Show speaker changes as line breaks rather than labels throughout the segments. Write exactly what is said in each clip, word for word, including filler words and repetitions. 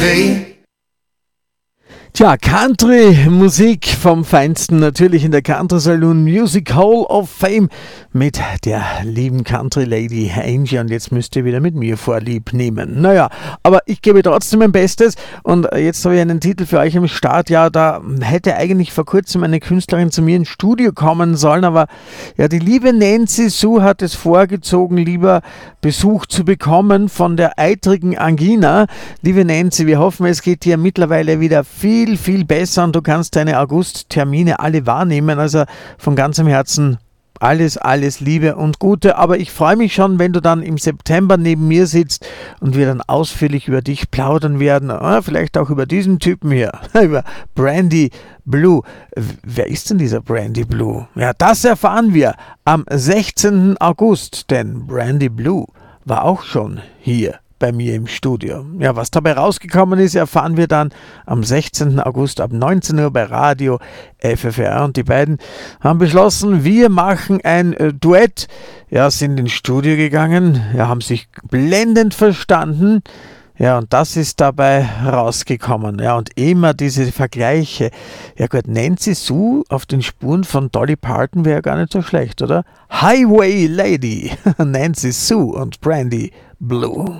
Hey.
Tja, Country-Musik vom Feinsten, natürlich in der Country Saloon Music Hall of Fame mit der lieben Country-Lady Angie, und jetzt müsst ihr wieder mit mir Vorlieb nehmen. Naja, aber ich gebe trotzdem mein Bestes, und jetzt habe ich einen Titel für euch im Start. Ja, da hätte eigentlich vor kurzem eine Künstlerin zu mir ins Studio kommen sollen, aber ja, die liebe Nancy Sue hat es vorgezogen, lieber Besuch zu bekommen von der eitrigen Angina. Liebe Nancy, wir hoffen, es geht dir mittlerweile wieder viel Viel, viel besser und du kannst deine August-Termine alle wahrnehmen. Also von ganzem Herzen alles, alles Liebe und Gute. Aber ich freue mich schon, wenn du dann im September neben mir sitzt und wir dann ausführlich über dich plaudern werden. Oder vielleicht auch über diesen Typen hier, über Brandy Blue. Wer ist denn dieser Brandy Blue? Ja, das erfahren wir am sechzehnten August, denn Brandy Blue war auch schon hier bei mir im Studio. Ja, was dabei rausgekommen ist, erfahren wir dann am sechzehnten August ab neunzehn Uhr bei Radio F F R. Und die beiden haben beschlossen, wir machen ein äh, Duett. Ja, sind ins Studio gegangen, ja, haben sich blendend verstanden. Ja, und das ist dabei rausgekommen. Ja, und immer diese Vergleiche. Ja gut, Nancy Sue auf den Spuren von Dolly Parton wäre ja gar nicht so schlecht, oder? Highway Lady, Nancy Sue und Brandy Blue.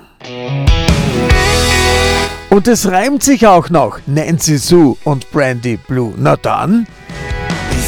Und es reimt sich auch noch, Nancy Sue und Brandy Blue. Na dann,